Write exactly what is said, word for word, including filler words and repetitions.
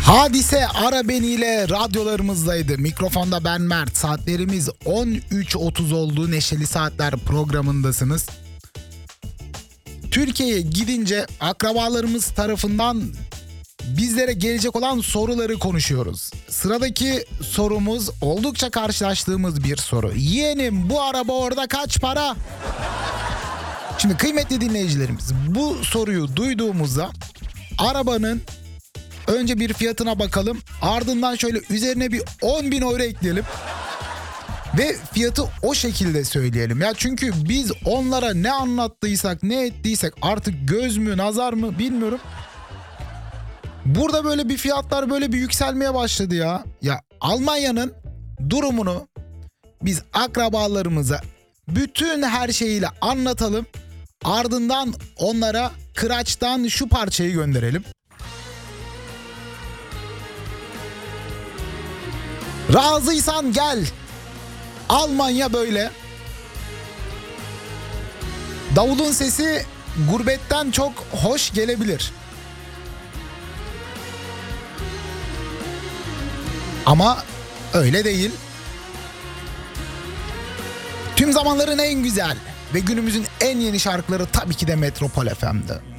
Hadise Ara Beni ile radyolarımızdaydı. Mikrofonda ben Mert. Saatlerimiz on üç otuz oldu. Neşeli Saatler programındasınız. Türkiye'ye gidince akrabalarımız tarafından bizlere gelecek olan soruları konuşuyoruz. Sıradaki sorumuz oldukça karşılaştığımız bir soru. Yeğenim, bu araba orada kaç para? Şimdi kıymetli dinleyicilerimiz, bu soruyu duyduğumuzda arabanın önce bir fiyatına bakalım. Ardından şöyle üzerine bir on bin euro ekleyelim. Ve fiyatı o şekilde söyleyelim. Ya çünkü biz onlara ne anlattıysak, ne ettiysek, artık göz mü, nazar mı bilmiyorum. Burada böyle bir fiyatlar böyle bir yükselmeye başladı ya. Ya Almanya'nın durumunu biz akrabalarımıza bütün her şeyiyle anlatalım. Ardından onlara Kıraç'tan şu parçayı gönderelim. Razıysan gel. Almanya böyle. Davulun sesi gurbetten çok hoş gelebilir. Ama öyle değil. Tüm zamanların en güzel ve günümüzün en yeni şarkıları tabii ki de Metropol F M'de.